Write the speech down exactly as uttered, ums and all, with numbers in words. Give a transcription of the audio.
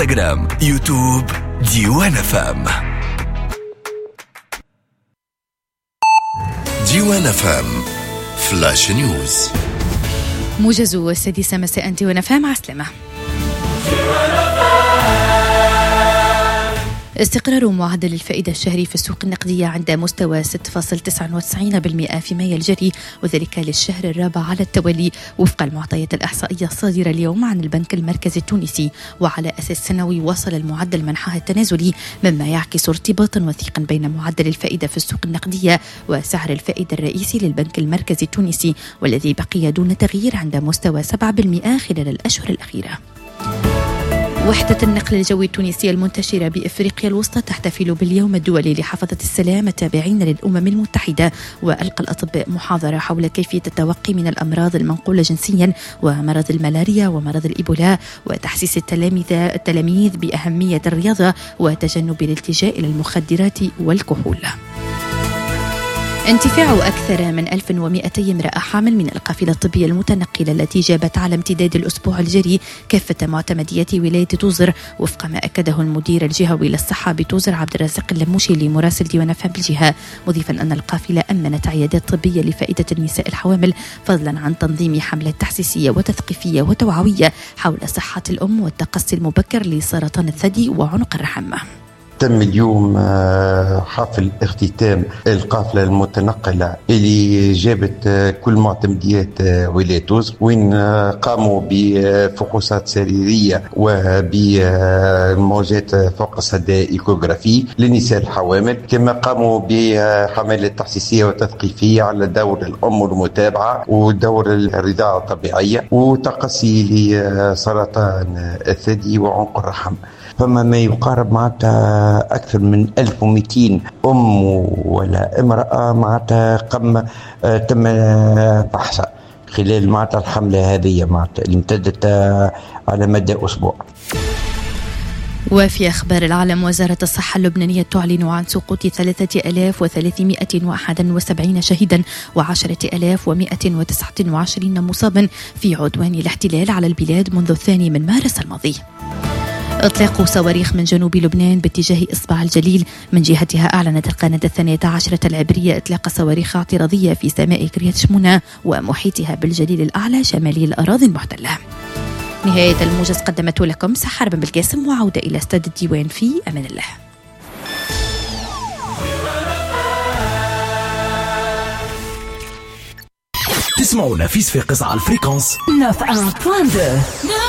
انستغرام، يوتيوب، ديوان اف ام. ديوان اف ام فلاش نيوز. موجز السادسة مساء ديوان اف ام. عسلامة. استقرار معدل الفائدة الشهري في السوق النقدية عند مستوى ستة فاصلة تسعة وتسعين بالمئة في مايو الجاري، وذلك للشهر الرابع على التوالي وفق المعطيات الإحصائية الصادرة اليوم عن البنك المركزي التونسي. وعلى أساس سنوي وصل المعدل منحها التنازلي، مما يعكس ارتباطا وثيقا بين معدل الفائدة في السوق النقدية وسعر الفائدة الرئيسي للبنك المركزي التونسي، والذي بقي دون تغيير عند مستوى سبعة بالمئة خلال الأشهر الأخيرة. وحدة النقل الجوي التونسية المنتشرة بإفريقيا الوسطى تحتفل باليوم الدولي لحفظة السلام التابعين للأمم المتحدة. وألقى الأطباء محاضرة حول كيفية التوقي من الأمراض المنقولة جنسيا ومرض الملاريا ومرض الإيبولا، وتحسيس التلاميذ التلاميذ بأهمية الرياضة وتجنب الالتجاء إلى المخدرات والكحول. انتفاع أكثر من ألف ومئتين امرأة حامل من القافلة الطبية المتنقلة التي جابت على امتداد الأسبوع الجاري كافة معتمديات ولاية توزر، وفق ما أكده المدير الجهوي للصحة بتوزر عبد الرزاق اللموشي لمراسل ديوان اف ام بالجهة، مضيفا أن القافلة أمنت عيادات طبية لفائدة النساء الحوامل، فضلا عن تنظيم حملات تحسيسية وتثقيفية وتوعوية حول صحة الأم والتقصي المبكر لسرطان الثدي وعنق الرحم. تم اليوم حفل اختتام القافلة المتنقلة اللي جابت كل معتمديات ولاية توزر، وين قاموا بفحوصات سريرية وبموجات فوق الصدى إيكوغرافي للنساء الحوامل، كما قاموا بحملات تحسيسية وتثقيفية على دور الأم والمتابعة ودور الرضاعة الطبيعية وتقصي لسرطان الثدي وعنق الرحم. فما ما يقارب معناتها أكثر من ألف ومئتين أم ولا امرأة معناتها قم تم بحثها خلال معناتها الحملة هذه معناتها اللي امتدت على مدى أسبوع. وفي أخبار العالم، وزارة الصحة اللبنانية تعلن عن سقوط ثلاثة آلاف وثلاثمائة وواحد وسبعين شهيدا وعشرة آلاف ومائة وتسعة وعشرين مصابا في عدوان الاحتلال على البلاد منذ الثاني من مارس الماضي. إطلاق صواريخ من جنوب لبنان باتجاه إصبع الجليل. من جهتها أعلنت القناة الثانية عشرة العبرية إطلاق صواريخ اعتراضية في سماء كريات شمونة ومحيطها بالجليل الأعلى شمالي الأراضي المحتلة. نهاية الموجز قدمته لكم سحر بن بالقاسم، وعودة إلى استاد الديوان في أمان الله. تسمعوا نفيس في قصة على الفريكونس neuf un point deux.